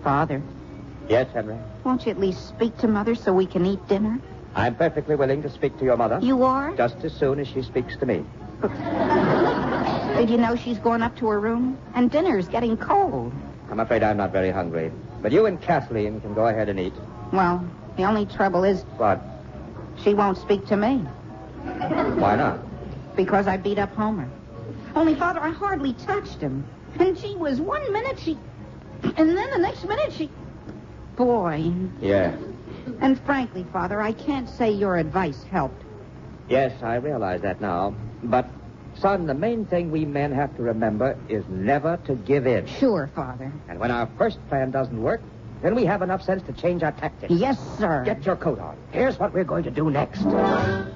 Father, Yes, Henry. won't you at least speak to Mother so we can eat dinner? I'm perfectly willing to speak to your mother. You are? Just as soon as she speaks to me. Did you know she's going up to her room? And dinner's getting cold. I'm afraid I'm not very hungry. But you and Kathleen can go ahead and eat. Well, the only trouble is What? she won't speak to me. Why not? Because I beat up Homer. Only, Father, I hardly touched him. And she was 1 minute and then the next minute Boy. Yeah. And frankly, Father, I can't say your advice helped. Yes, I realize that now. But, son, the main thing we men have to remember is never to give in. Sure, Father. And when our first plan doesn't work, then we have enough sense to change our tactics. Yes, sir. Get your coat on. Here's what we're going to do next.